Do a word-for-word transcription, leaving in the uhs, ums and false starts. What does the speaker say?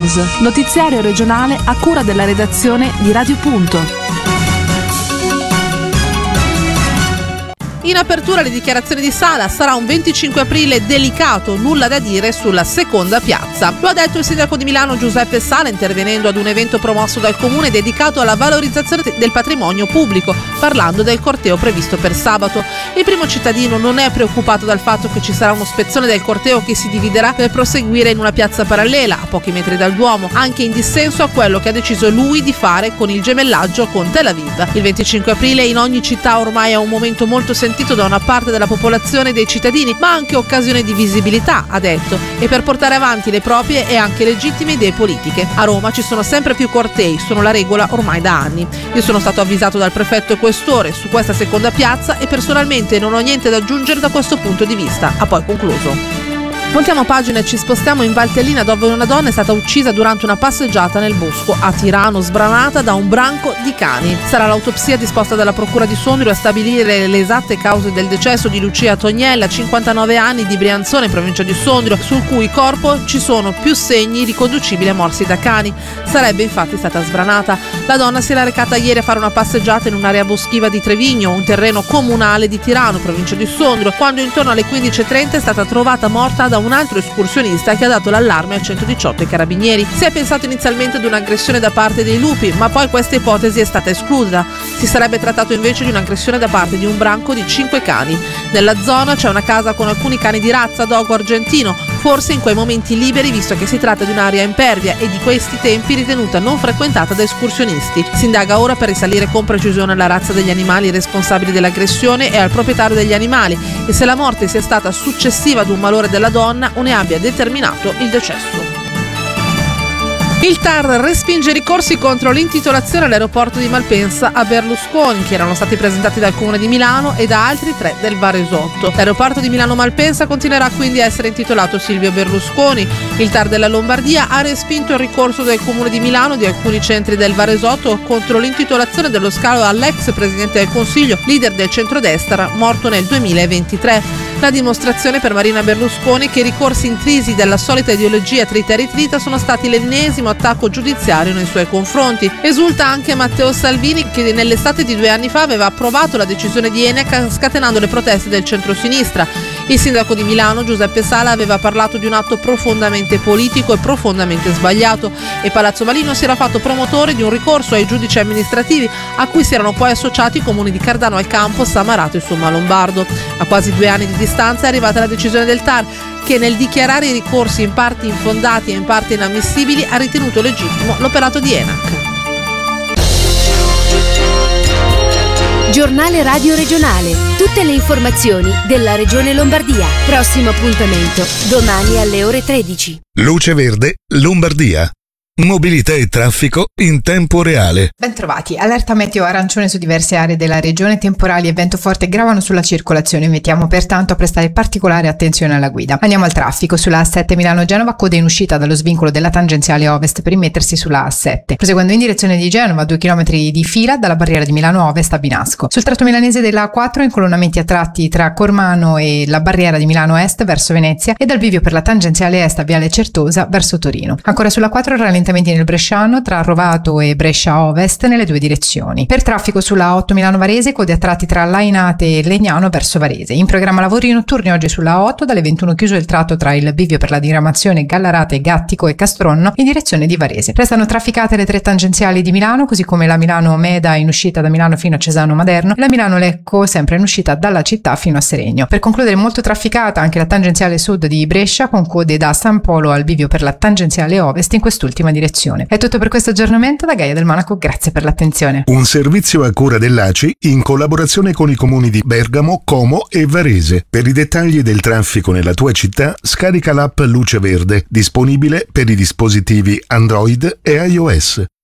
News, notiziario regionale a cura della redazione di Radio Punto. In apertura le dichiarazioni di Sala, sarà un venticinque aprile delicato, nulla da dire sulla seconda piazza. Lo ha detto il sindaco di Milano Giuseppe Sala intervenendo ad un evento promosso dal comune dedicato alla valorizzazione del patrimonio pubblico, parlando del corteo previsto per sabato. Il primo cittadino non è preoccupato dal fatto che ci sarà uno spezzone del corteo che si dividerà per proseguire in una piazza parallela, a pochi metri dal Duomo, anche in dissenso a quello che ha deciso lui di fare con il gemellaggio con Tel Aviv. Il venticinque aprile in ogni città ormai è un momento molto sentito da una parte della popolazione e dei cittadini, ma anche occasione di visibilità, ha detto, e per portare avanti le proprie e anche legittime idee politiche. A Roma ci sono sempre più cortei, sono la regola ormai da anni. Io sono stato avvisato dal prefetto e questore su questa seconda piazza e personalmente non ho niente da aggiungere da questo punto di vista, ha poi concluso. Voltiamo pagina e ci spostiamo in Valtellina, dove una donna è stata uccisa durante una passeggiata nel bosco a Tirano, sbranata da un branco di cani. Sarà l'autopsia disposta dalla Procura di Sondrio a stabilire le esatte cause del decesso di Lucia Tognella, cinquantanove anni, di Brianzone, in provincia di Sondrio, sul cui corpo ci sono più segni riconducibili a morsi da cani. Sarebbe infatti stata sbranata. La donna si era recata ieri a fare una passeggiata in un'area boschiva di Trevigno, un terreno comunale di Tirano, provincia di Sondrio, quando intorno alle quindici e trenta è stata trovata morta da un altro escursionista che ha dato l'allarme al centodiciotto e ai carabinieri. Si è pensato inizialmente ad un'aggressione da parte dei lupi, ma poi questa ipotesi è stata esclusa. Si sarebbe trattato invece di un'aggressione da parte di un branco di cinque cani. Nella zona c'è una casa con alcuni cani di razza dogo argentino, forse in quei momenti liberi visto che si tratta di un'area impervia e di questi tempi ritenuta non frequentata da escursionisti. Si indaga ora per risalire con precisione alla razza degli animali responsabili dell'aggressione e al proprietario degli animali e se la morte sia stata successiva ad un malore della donna o ne abbia determinato il decesso. Il T A R respinge ricorsi contro l'intitolazione all'aeroporto di Malpensa a Berlusconi, che erano stati presentati dal Comune di Milano e da altri tre del Varesotto. L'aeroporto di Milano-Malpensa continuerà quindi a essere intitolato Silvio Berlusconi. Il T A R della Lombardia ha respinto il ricorso del Comune di Milano di alcuni centri del Varesotto contro l'intitolazione dello scalo all'ex Presidente del Consiglio, leader del centrodestra, morto nel duemilaventitré. La dimostrazione per Marina Berlusconi che i ricorsi intrisi della solita ideologia trita e ritrita sono stati l'ennesimo attacco giudiziario nei suoi confronti. Esulta anche Matteo Salvini, che nell'estate di due anni fa aveva approvato la decisione di ENAC scatenando le proteste del centrosinistra. Il sindaco di Milano Giuseppe Sala aveva parlato di un atto profondamente politico e profondamente sbagliato e Palazzo Malino si era fatto promotore di un ricorso ai giudici amministrativi a cui si erano poi associati i comuni di Cardano al Campo, Samarato e Somma Lombardo. A quasi due anni di distanza è arrivata la decisione del T A R che nel dichiarare i ricorsi in parte infondati e in parte inammissibili ha ritenuto legittimo l'operato di ENAC. Giornale Radio Regionale. Tutte le informazioni della Regione Lombardia. Prossimo appuntamento domani alle ore tredici. Luce Verde Lombardia. Mobilità e traffico in tempo reale. Bentrovati. Allerta meteo arancione su diverse aree della regione. Temporali e vento forte gravano sulla circolazione. Invitiamo pertanto a prestare particolare attenzione alla guida. Andiamo al traffico. Sulla A sette Milano-Genova, coda in uscita dallo svincolo della tangenziale ovest per immettersi sulla A sette. Proseguendo in direzione di Genova, due chilometri di fila dalla barriera di Milano Ovest a Binasco. Sul tratto milanese della A quattro, incolonnamenti a tratti tra Cormano e la barriera di Milano Est verso Venezia e dal bivio per la tangenziale est a Viale Certosa verso Torino. Ancora sulla A quattro, rallentamenti nel Bresciano tra Rovato e Brescia Ovest nelle due direzioni. Per traffico sulla A otto Milano Varese, code a tratti tra Lainate e Legnano verso Varese. In programma lavori notturni oggi sulla A otto, dalle ventuno chiuso il tratto tra il bivio per la diramazione Gallarate, Gattico e Castronno in direzione di Varese. Restano trafficate le tre tangenziali di Milano, così come la Milano Meda in uscita da Milano fino a Cesano Maderno e la Milano Lecco sempre in uscita dalla città fino a Seregno. Per concludere, molto trafficata anche la tangenziale sud di Brescia, con code da San Polo al bivio per la tangenziale ovest in quest'ultima direzione. È tutto per questo aggiornamento da Gaia del Monaco, grazie per l'attenzione. Un servizio a cura dell'A C I in collaborazione con i comuni di Bergamo, Como e Varese. Per i dettagli del traffico nella tua città, scarica l'app Luce Verde, disponibile per i dispositivi Android e iOS.